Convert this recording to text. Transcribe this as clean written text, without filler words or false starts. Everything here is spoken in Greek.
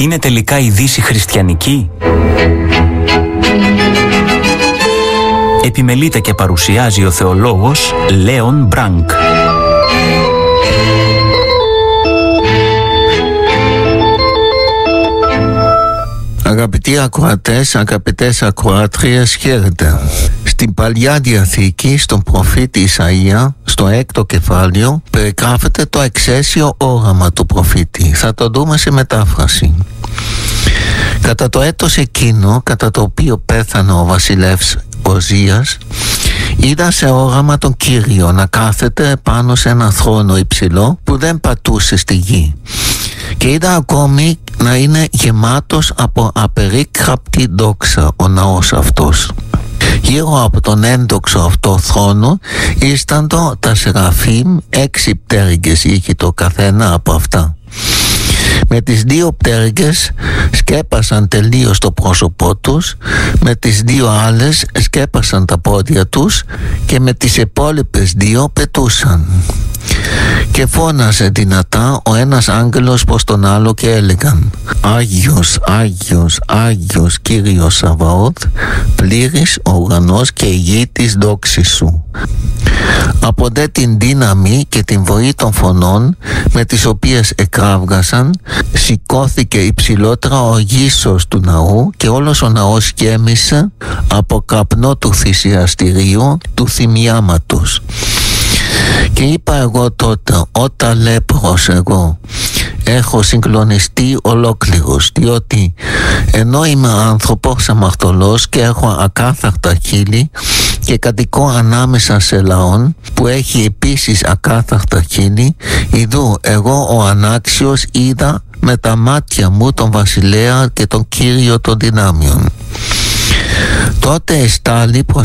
Είναι τελικά η Δύση χριστιανική? Επιμελείται και παρουσιάζει ο θεολόγος Λέον Μπρανκ. Αγαπητοί ακροατές, αγαπητές ακροάτριες, χαίρετε. Στην Παλιά Διαθήκη, στον προφήτη Ισαΐα, στο 6ο κεφάλαιο, περιγράφεται το εξαίσιο όραμα του προφήτη. Θα το δούμε σε μετάφραση. Κατά το έτος εκείνο, κατά το οποίο πέθανε ο βασιλεύς Οζίας, είδα σε όραμα τον Κύριο να κάθεται πάνω σε ένα θρόνο υψηλό που δεν πατούσε στη γη. Και είδα ακόμη να είναι γεμάτος από απερίκραπτη δόξα ο ναός αυτός. Γύρω από τον έντοξο αυτό θρόνο ήρθαν τα σεραφείμ, 6 πτέρυγες είχε το καθένα από αυτά. Με τις 2 πτέρυγες σκέπασαν τελείως το πρόσωπό τους, με τις 2 άλλες σκέπασαν τα πόδια τους και με τις υπόλοιπες 2 πετούσαν. Και φώνασε δυνατά ο ένας άγγελος προς τον άλλο και έλεγαν: Άγιος, Άγιος, Άγιος Κύριος Σαβαώθ, πλήρης ο ουρανός και η γη της δόξης σου. Από δε την δύναμη και την βοή των φωνών με τις οποίες εκράβγασαν, σηκώθηκε υψηλότερα ο γύσος του ναού και όλος ο ναός γέμισε από καπνό του θυσιαστηρίου του θυμιάματος. Και είπα εγώ τότε, όταν λέπρος εγώ, έχω συγκλονιστεί ολόκληρος, διότι ενώ είμαι άνθρωπος αμαρτωλός και έχω ακάθαρτα χείλη και κατοικώ ανάμεσα σε λαόν που έχει επίσης ακάθαρτα χείλη, ιδού εγώ ο ανάξιος είδα με τα μάτια μου τον βασιλέα και τον Κύριο των δυνάμεων. Τότε εστάλει προς